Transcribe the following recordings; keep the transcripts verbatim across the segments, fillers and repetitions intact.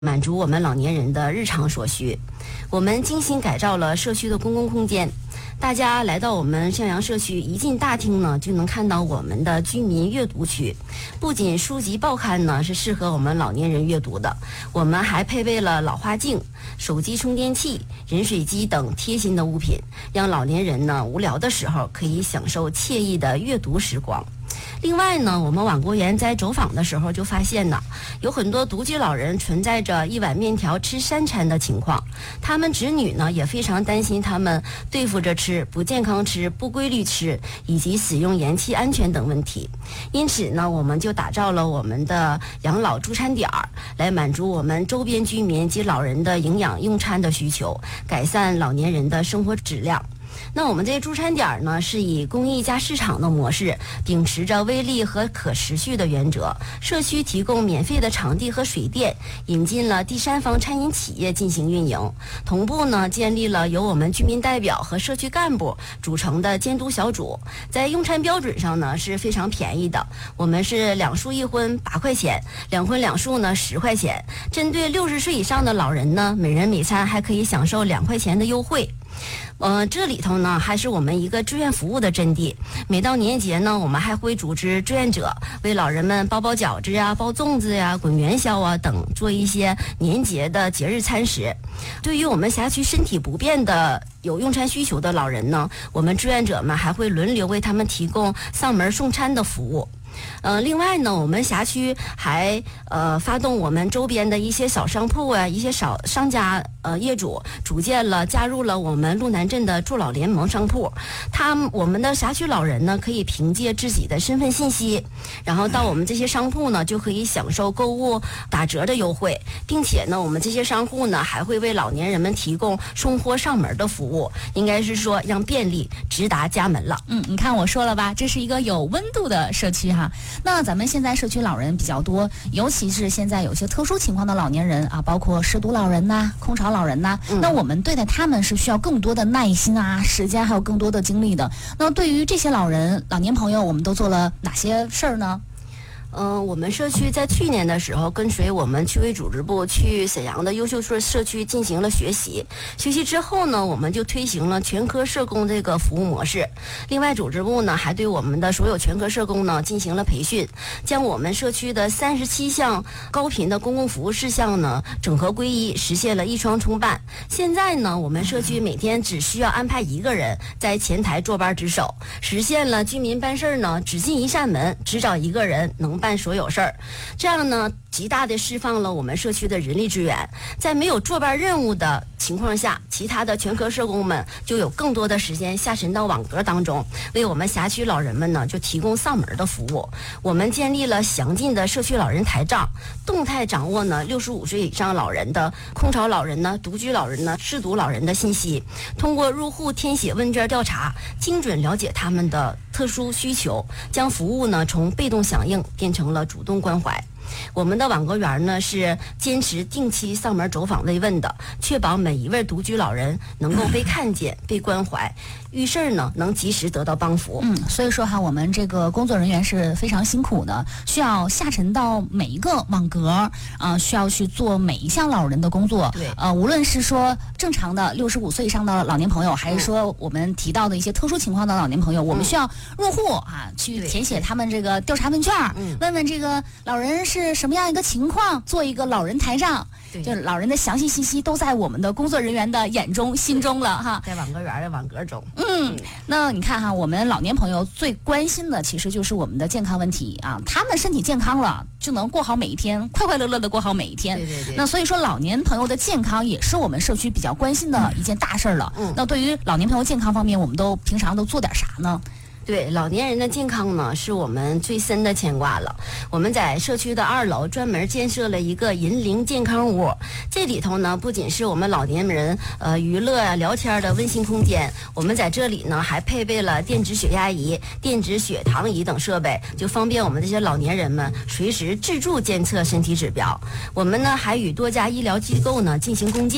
满足我们老年人的日常所需。我们精心改造了社区的公共空间，大家来到我们向阳社区，一进大厅呢，就能看到我们的居民阅读区。不仅书籍报刊呢是适合我们老年人阅读的，我们还配备了老花镜、手机充电器、饮水机等贴心的物品，让老年人呢无聊的时候可以享受惬意的阅读时光。另外呢，我们网国园在走访的时候就发现呢，有很多独居老人存在着一碗面条吃三餐的情况，他们子女呢也非常担心他们对付着吃、不健康吃、不规律吃以及使用盐气安全等问题。因此呢，我们就打造了我们的养老助餐点儿，来满足我们周边居民及老人的营养用餐的需求，改善老年人的生活质量。那我们这些助餐点呢，是以公益加市场的模式，秉持着微利和可持续的原则。社区提供免费的场地和水电，引进了第三方餐饮企业进行运营，同步呢建立了由我们居民代表和社区干部组成的监督小组。在用餐标准上呢是非常便宜的，我们是两宿一荤八块钱，两荤两素呢十块钱。针对六十岁以上的老人呢，每人每餐还可以享受两块钱的优惠。呃，这里头呢还是我们一个志愿服务的阵地。每到年节呢，我们还会组织志愿者为老人们包包饺子呀、包粽子呀、滚元宵啊等，做一些年节的节日餐食。对于我们辖区身体不便的有用餐需求的老人呢，我们志愿者们还会轮流为他们提供上门送餐的服务。呃，另外呢，我们辖区还呃发动我们周边的一些小商铺啊，一些小商家呃业主组建了加入了我们路南镇的助老联盟商铺。他们我们的辖区老人呢，可以凭借自己的身份信息，然后到我们这些商铺呢，就可以享受购物打折的优惠，并且呢，我们这些商户呢还会为老年人们提供送货上门的服务，应该是说让便利直达家门了。 嗯，你看我说了吧，这是一个有温度的社区哈。那咱们现在社区老人比较多，尤其是现在有些特殊情况的老年人啊，包括失独老人呐、空巢老人呐、嗯，那我们对待他们是需要更多的耐心啊、时间，还有更多的精力的。那对于这些老人、老年朋友，我们都做了哪些事儿呢？ 嗯、呃，我们社区在去年的时候，跟随我们区委组织部去沈阳的优秀社社区进行了学习。学习之后呢，我们就推行了全科社工这个服务模式。另外，组织部呢还对我们的所有全科社工呢进行了培训，将我们社区的三十七项高频的公共服务事项呢整合归一，实现了一双重办。现在呢，我们社区每天只需要安排一个人在前台坐班值守，实现了居民办事呢只进一扇门，只找一个人能办所有事儿，这样呢，极大的释放了我们社区的人力资源。在没有坐班任务的情况下，其他的全科社工们就有更多的时间下沉到网格当中，为我们辖区老人们呢就提供上门的服务。我们建立了详尽的社区老人台账，动态掌握呢六十五岁以上老人的空巢老人呢、独居老人呢、失独老人的信息，通过入户填写问卷调查，精准了解他们的特殊需求，将服务呢从被动响应变成了主动关怀。我们的网格员呢是坚持定期上门走访慰问的，确保每一位独居老人能够被看见、被关怀，遇事儿呢能及时得到帮扶。 嗯，所以说哈，我们这个工作人员是非常辛苦的，需要下沉到每一个网格啊、呃，需要去做每一项老人的工作。 对， 呃，无论是说正常的六十五岁以上的老年朋友，还是说我们提到的一些特殊情况的老年朋友，嗯、我们需要入户啊，去填写他们这个调查问卷，嗯、问问这个老人是什么样一个情况，做一个老人台账。就老人的详细信息都在我们的工作人员的眼中、心中了哈， 在网格员的网格中。 嗯，那你看哈，我们老年朋友最关心的其实就是我们的健康问题啊，他们身体健康了，就能过好每一天，快快乐乐的过好每一天。 对对对。 那所以说，老年朋友的健康也是我们社区比较关心的一件大事了。嗯。那对于老年朋友健康方面，我们都平常都做点啥呢？ 对，老年人的健康呢是我们最深的牵挂了。我们在社区的二楼专门建设了一个银龄健康屋，这里头呢不仅是我们老年人呃娱乐啊聊天的温馨空间，我们在这里呢还配备了电子血压仪、电子血糖仪等设备，就方便我们这些老年人们随时自助监测身体指标。我们呢还与多家医疗机构呢进行共建，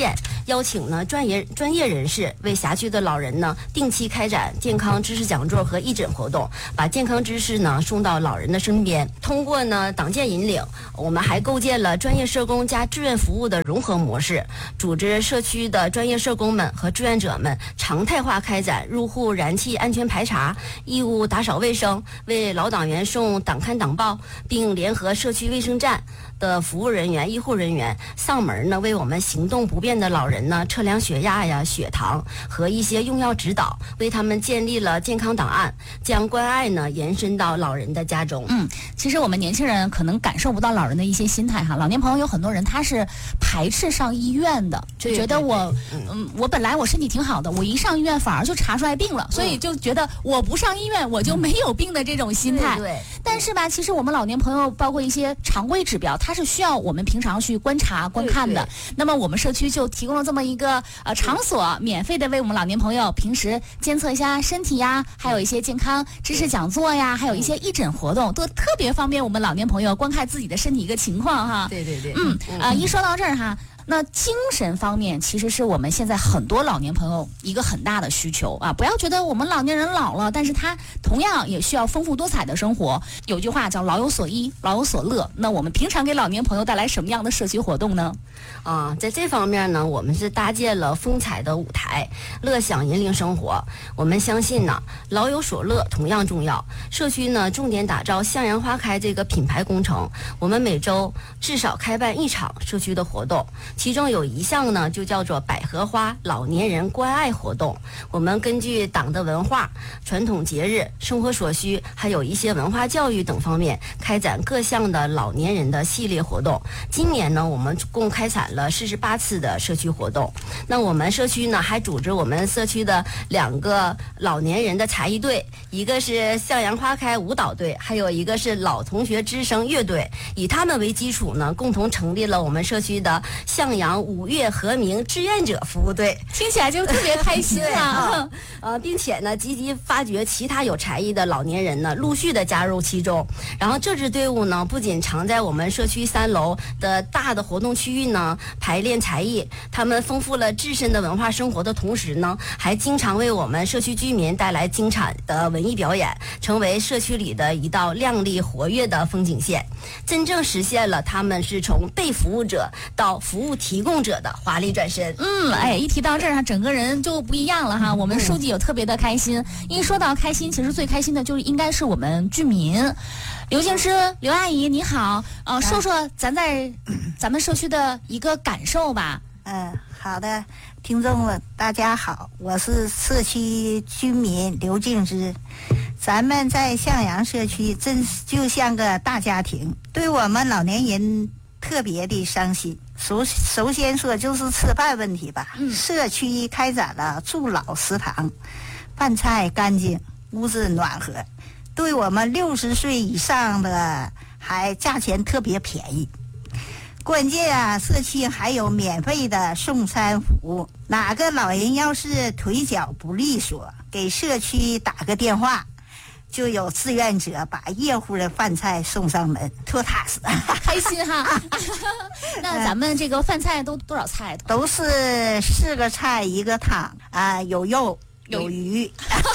邀请呢专业专业人士为辖区的老人呢定期开展健康知识讲座和义诊活动，把健康知识呢送到老人的身边。通过呢党建引领，我们还构建了专业社工加志愿服务的融合模式，组织社区的专业社工们和志愿者们常态化开展入户燃气安全排查、义务打扫卫生，为老党员送党刊党报，并联合社区卫生站的服务人员、医护人员上门呢，为我们行动不便的老人呢测量血压呀、血糖和一些用药指导，为他们建立了健康档案，将关爱呢延伸到老人的家中。 嗯，其实我们年轻人可能感受不到老人的一些心态哈。老年朋友有很多人他是排斥上医院的，就觉得我对对对嗯我本来我身体挺好的，我一上医院反而就查出来病了，所以就觉得我不上医院我就没有病的这种心态。 对对但是吧，其实我们老年朋友包括一些常规指标，它是需要我们平常去观察观看的。对对那么我们社区就提供了这么一个呃场所，免费的为我们老年朋友平时监测一下身体呀，还有一些健康知识讲座呀，还有一些义诊活动，都特别方便我们老年朋友观看自己的身体一个情况哈。 对对对， 嗯啊、呃，一说到这儿哈。那精神方面其实是我们现在很多老年朋友一个很大的需求啊！不要觉得我们老年人老了，但是他同样也需要丰富多彩的生活。有句话叫老有所依，老有所乐。那我们平常给老年朋友带来什么样的社区活动呢？ 啊，在这方面呢，我们是搭建了风采的舞台，乐享引领生活。我们相信呢，老有所乐同样重要。社区呢，重点打造向阳花开这个品牌工程，我们每周至少开办一场社区的活动。其中有一项呢，就叫做百合花老年人关爱活动。我们根据党的文化、传统节日、生活所需，还有一些文化教育等方面，开展各项的老年人的系列活动。今年呢，我们共开展了四十八次的社区活动。那我们社区呢，还组织我们社区的两个老年人的才艺队，一个是向阳花开舞蹈队，还有一个是老同学之声乐队。以他们为基础呢，共同成立了我们社区的向阳五月和鸣志愿者服务队， 听起来就特别开心啊！ 呃，并且呢，积极发掘其他有才艺的老年人呢，陆续的加入其中。然后这支队伍呢，不仅常在我们社区三楼的大的活动区域呢排练才艺，他们丰富了自身的文化生活的同时呢，还经常为我们社区居民带来精彩的文艺表演，成为社区里的一道亮丽活跃的风景线，真正实现了他们是从被服务者到服务提供者的华丽转身。 嗯，哎，一提到这儿，整个人就不一样了哈。我们书记有特别的开心，一说到开心，其实最开心的就是应该是我们居民。刘静诗，刘阿姨你好，呃，说说咱在咱们社区的一个感受吧。 嗯，好的，听众们大家好，我是社区居民刘静芝。咱们在向阳社区真就像个大家庭，对我们老年人特别的伤心。首首先说就是吃饭问题吧，嗯、社区开展了助老食堂，饭菜干净，屋子暖和，对我们六十岁以上的还价钱特别便宜。关键啊，社区还有免费的送餐服务，哪个老人要是腿脚不利索，给社区打个电话，就有志愿者把热乎的饭菜送上门，多踏实， 开心哈。那咱们这个饭菜都多少菜？ 都是四个菜一个汤啊，有肉有鱼。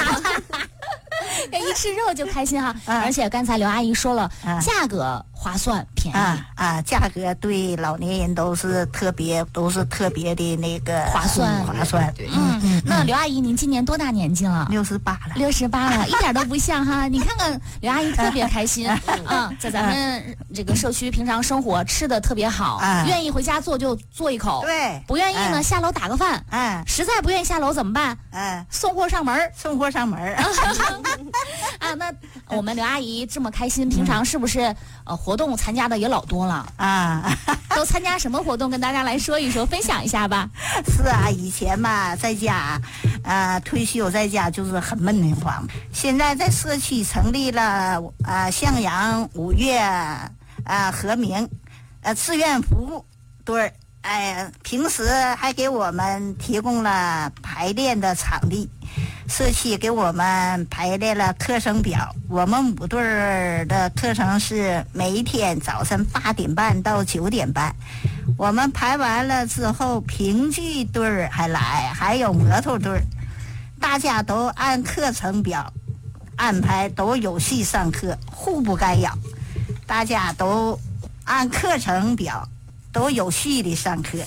一吃肉就开心哈，啊、而且刚才刘阿姨说了，啊、价格划算便宜啊啊，价格对老年人都是特别都是特别的那个划算划算。 对，嗯嗯。那刘阿姨您今年多大年纪了？ 六十八了。 六十八了，一点都不像哈。你看看刘阿姨特别开心啊，在咱们这个社区平常生活吃的特别好，啊、愿意回家做就做一口， 对， 不愿意呢、啊、下楼打个饭，啊，实在不愿意下楼怎么办？啊，送货上门， 送货上门。 啊，那我们刘阿姨这么开心，平常是不是呃活动参加的也老多了啊？都参加什么活动？跟大家来说一说，分享一下吧。 是啊，以前吧在家，呃退休在家就是很闷得慌。现在在社区成立了呃向阳五月呃和鸣呃志愿服务队儿。 哎呀，平时还给我们提供了排练的场地，社区给我们排练了课程表。我们舞队儿的课程是每一天早晨八点半到九点半。我们排完了之后，评剧队儿还来，还有模特队儿，大家都按课程表安排，都有序上课，互不干扰。大家都按课程表都有序的上课。